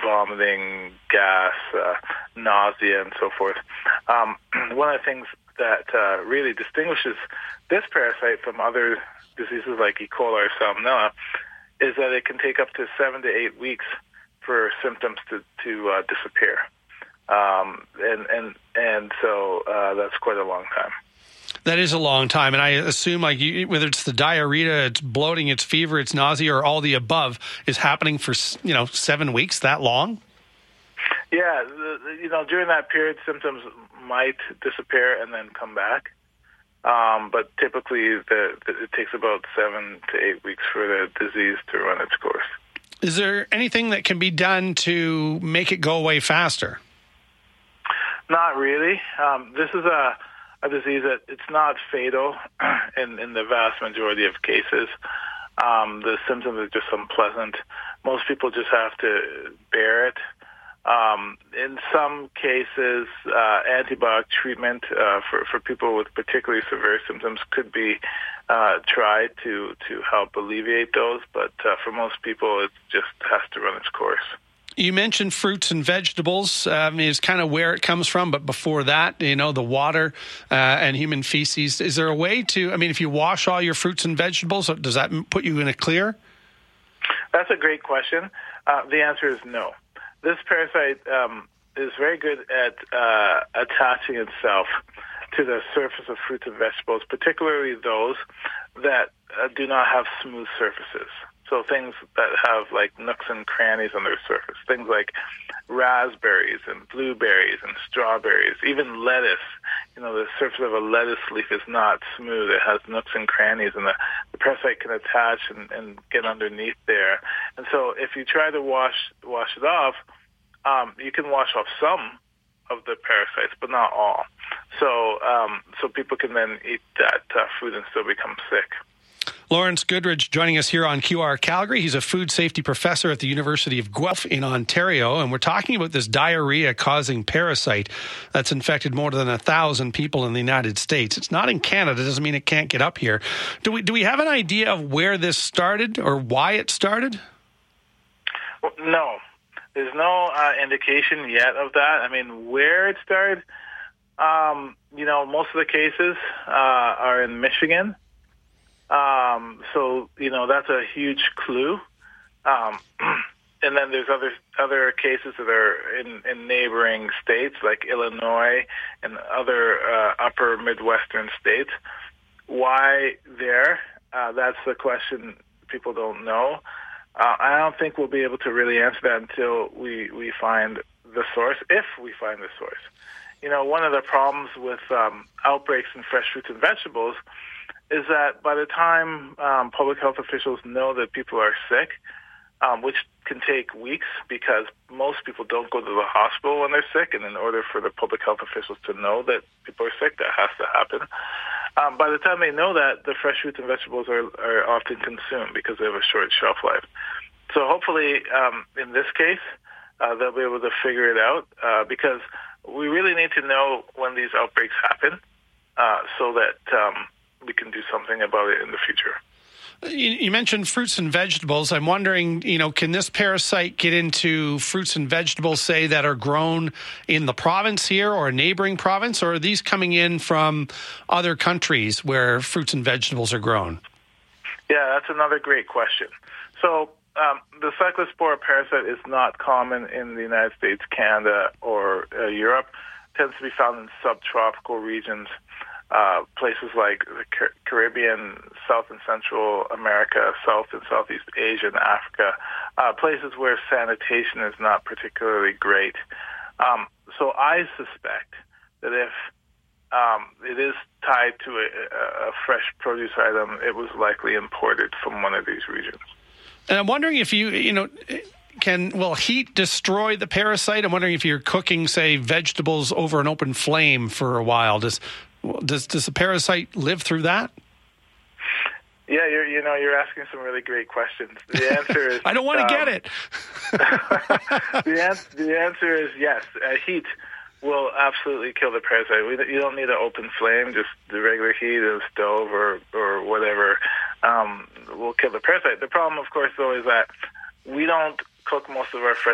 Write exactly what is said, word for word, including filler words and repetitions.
vomiting, gas, uh, nausea, and so forth. Um, one of the things that uh, really distinguishes this parasite from other diseases like E. coli or Salmonella is that it can take up to seven to eight weeks for symptoms to, to uh, disappear. Um, and, and, and so uh, that's quite a long time. That is a long time, and I assume, like, you, whether it's the diarrhea, it's bloating, it's fever, it's nausea, or all the above, is happening for, you know, seven weeks, that long? Yeah, the, you know, during that period, symptoms might disappear and then come back. Um, but typically, the, the, it takes about seven to eight weeks for the disease to run its course. Is there anything that can be done to make it go away faster? Not really. Um, this is a... a disease that it's not fatal in, in the vast majority of cases. Um, the symptoms are just unpleasant. Most people just have to bear it. Um, in some cases, uh, antibiotic treatment uh, for, for people with particularly severe symptoms could be uh, tried to, to help alleviate those, but uh, for most people, it just has to run its course. You mentioned fruits and vegetables. I mean, it's kind of where it comes from. But before that, you know, the water uh, and human feces. Is there a way to, I mean, if you wash all your fruits and vegetables, does that put you in a clear? That's a great question. Uh, the answer is no. This parasite um, is very good at uh, attaching itself to the surface of fruits and vegetables, particularly those that uh, do not have smooth surfaces. So things that have like nooks and crannies on their surface, things like raspberries and blueberries and strawberries, even lettuce. You know, the surface of a lettuce leaf is not smooth. It has nooks and crannies, and the, the parasite can attach and, and get underneath there. And so if you try to wash wash it off, um, you can wash off some of the parasites, but not all. So, um, so people can then eat that uh, food and still become sick. Lawrence Goodridge joining us here on Q R Calgary. He's a food safety professor at the University of Guelph in Ontario, and we're talking about this diarrhea-causing parasite that's infected more than a thousand people in the United States. It's not in Canada. It doesn't mean it can't get up here. Do we do we have an idea of where this started or why it started? Well, no. There's no uh, indication yet of that. I mean, where it started, um, you know, most of the cases uh, are in Michigan. Um, so, you know, that's a huge clue. Um, and then there's other other cases that are in, in neighboring states like Illinois and other uh, upper Midwestern states. Why there? Uh, that's the question people don't know. Uh, I don't think we'll be able to really answer that until we, we find the source, if we find the source. You know, one of the problems with um, outbreaks in fresh fruits and vegetables is that by the time um, public health officials know that people are sick, um, which can take weeks because most people don't go to the hospital when they're sick, and in order for the public health officials to know that people are sick, that has to happen. Um, by the time they know that, the fresh fruits and vegetables are, are often consumed because they have a short shelf life. So hopefully, um, in this case, uh, they'll be able to figure it out uh, because we really need to know when these outbreaks happen uh, so that um, we can do something about it in the future. You mentioned fruits and vegetables. I'm wondering, you know, can this parasite get into fruits and vegetables, say, that are grown in the province here or a neighboring province, or are these coming in from other countries where fruits and vegetables are grown? Yeah, that's another great question. So um, the cyclospora parasite is not common in the United States, Canada, or uh, Europe. It tends to be found in subtropical regions. Uh, places like the Car- Caribbean, South and Central America, South and Southeast Asia, and Africa, uh, places where sanitation is not particularly great. Um, so I suspect that if um, it is tied to a, a fresh produce item, it was likely imported from one of these regions. And I'm wondering if you, you know... Can will heat destroy the parasite? I'm wondering if you're cooking, say, vegetables over an open flame for a while. Does does does the parasite live through that? Yeah, you're you know you're asking some really great questions. The answer is I don't want to um, get it. the answer the answer is yes. Uh, heat will absolutely kill the parasite. We, you don't need an open flame; just the regular heat of a stove or or whatever um, will kill the parasite. The problem, of course, though, is that we don't cook most of our fresh